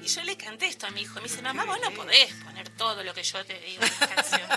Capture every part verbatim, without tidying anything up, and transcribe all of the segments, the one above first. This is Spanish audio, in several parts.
Y yo le canté esto a mi hijo. Y me dice, mamá, vos no podés poner todo lo que yo te digo en las canciones.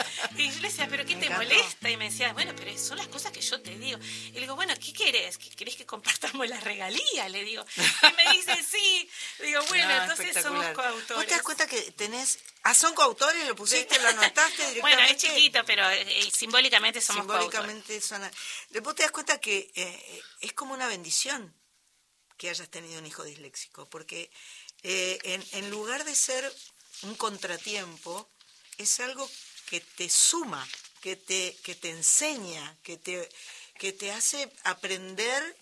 Y yo le decía, ¿pero qué te molesta? Y me decía, bueno, pero son las cosas que yo te digo. Y le digo, bueno, ¿qué querés? ¿Querés que compartamos la regalía? Le digo. Y me dice, sí. Le digo, bueno, no, entonces somos coautores. ¿Vos te das cuenta que tenés... Ah, ¿son coautores? ¿Lo pusiste? ¿Lo anotaste directamente? Bueno, es chiquito, pero eh, simbólicamente somos simbólicamente coautores. Son... Vos te das cuenta que eh, es como una bendición que hayas tenido un hijo disléxico, porque eh, en, en lugar de ser un contratiempo, es algo que te suma, que te, que te enseña, que te, que te hace aprender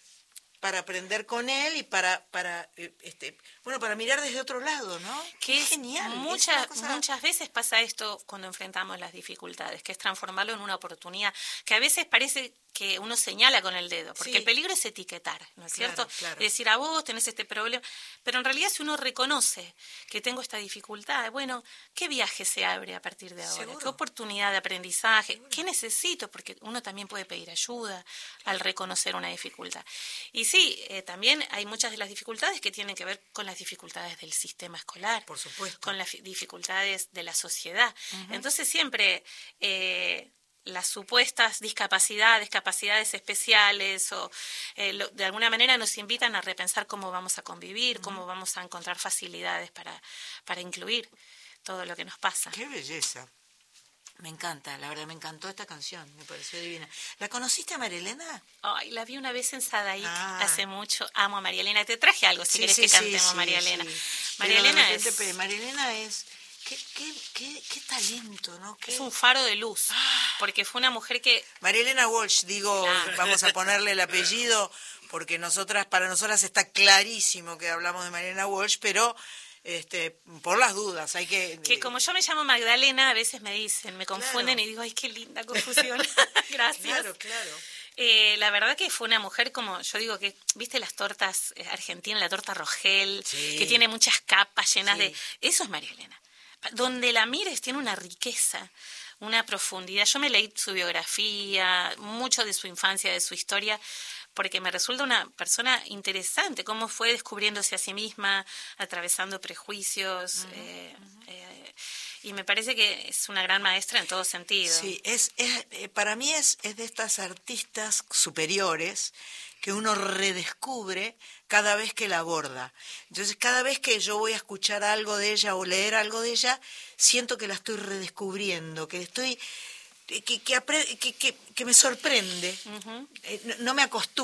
para aprender con él y para para este bueno para mirar desde otro lado, ¿no? Que es es genial. Muchas es cosa... muchas veces pasa esto cuando enfrentamos las dificultades, que es transformarlo en una oportunidad, que a veces parece que uno señala con el dedo, porque sí. El peligro es etiquetar, ¿no es claro, cierto? Claro. Es decir, a vos tenés este problema, pero en realidad si uno reconoce que tengo esta dificultad, bueno, ¿qué viaje se abre a partir de ahora? ¿Seguro? ¿Qué oportunidad de aprendizaje? ¿Seguro? ¿Qué necesito? Porque uno también puede pedir ayuda al reconocer una dificultad. Y sí, eh, también hay muchas de las dificultades que tienen que ver con las dificultades del sistema escolar, por supuesto, con las dificultades de la sociedad. Uh-huh. Entonces siempre eh, las supuestas discapacidades, capacidades especiales o eh, lo, de alguna manera nos invitan a repensar cómo vamos a convivir, uh-huh. cómo vamos a encontrar facilidades para, para incluir todo lo que nos pasa. ¡Qué belleza! Me encanta, la verdad, me encantó esta canción, me pareció divina. ¿La conociste a María Elena? Ay, la vi una vez en Sadaic ah. hace mucho. Amo a María Elena. Te traje algo si sí, querés sí, que cantemos sí, María sí, Elena. Sí. María Pero Elena repente, es... María Elena es... Qué, qué, qué, qué talento, ¿no? Qué... Es un faro de luz, porque fue una mujer que... María Elena Walsh, digo, claro. Vamos a ponerle el apellido, porque nosotras, para nosotras está clarísimo que hablamos de María Elena Walsh, pero... Este, por las dudas, hay que... Que como yo me llamo Magdalena, a veces me dicen, me confunden claro. Y digo, ay, qué linda confusión. Gracias. Claro, claro. Eh, la verdad que fue una mujer como, yo digo que, ¿viste las tortas argentinas, la torta Rogel? Sí. Que tiene muchas capas llenas sí. de... Eso es María Elena. Donde la mires tiene una riqueza, una profundidad. Yo me leí su biografía, mucho de su infancia, de su historia, porque me resulta una persona interesante, cómo fue descubriéndose a sí misma, atravesando prejuicios, uh-huh, eh, uh-huh. eh, y me parece que es una gran maestra en todo sentido. Sí, es, es para mí es, es de estas artistas superiores que uno redescubre cada vez que la aborda. Entonces, cada vez que yo voy a escuchar algo de ella o leer algo de ella, siento que la estoy redescubriendo, que estoy... Que, que, que, que, que me sorprende, uh-huh. eh, no, no me acostumbro.